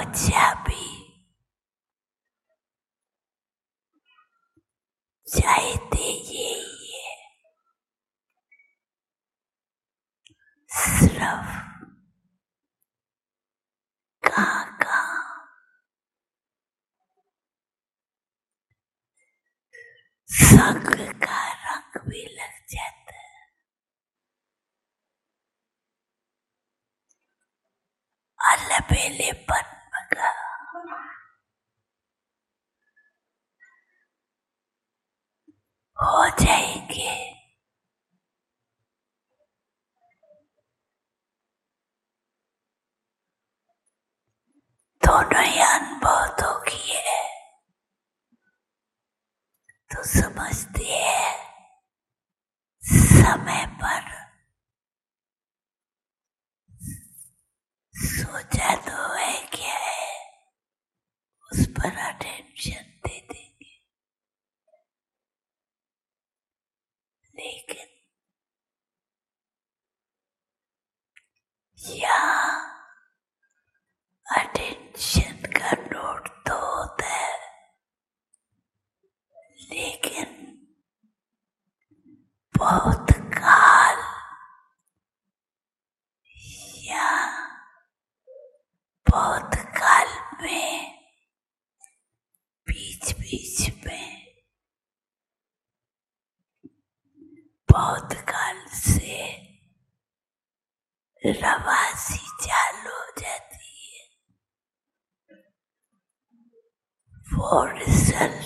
चाबी चाहते यही है, सिर्फ कहाँ संग का रंग भी लग जाता है। अलबेलेपन का हो जाएंगे। दोनों ही अनुभव तो किए तो समझते हैं समय पर सोचा तो है क्या है, उस पर अटेंशन दे देंगे। लेकिन यहाँ अटेंशन का नोट तो होता है, लेकिन बहुत काल या बहुत काल में बीच बीच में बहुत काल से रवासी चालू हो जाती है। वो रिजल्ट